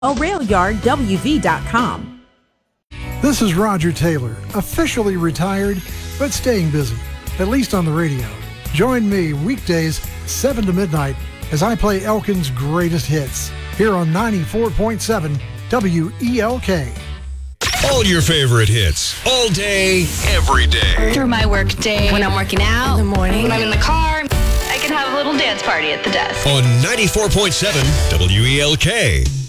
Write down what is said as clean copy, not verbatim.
RailYardWV.com. This is Roger Taylor, officially retired, but staying busy, at least on the radio. Join me weekdays, 7 to midnight, as I play Elkin's greatest hits, here on 94.7 WELK. All your favorite hits, all day, every day. Through my work day, when I'm working out, in the morning, when I'm in the car, I can have a little dance party at the desk. On 94.7 WELK.